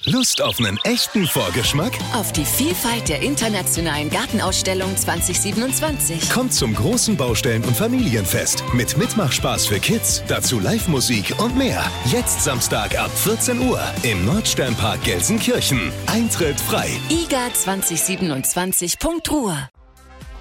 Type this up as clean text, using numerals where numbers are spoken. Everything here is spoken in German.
Lust auf einen echten Vorgeschmack? Auf die Vielfalt der internationalen Gartenausstellung 2027. Kommt zum großen Baustellen- und Familienfest mit Mitmachspaß für Kids, dazu Live-Musik und mehr. Jetzt Samstag ab 14 Uhr im Nordsternpark Gelsenkirchen. Eintritt frei. IGA 2027.Ruhr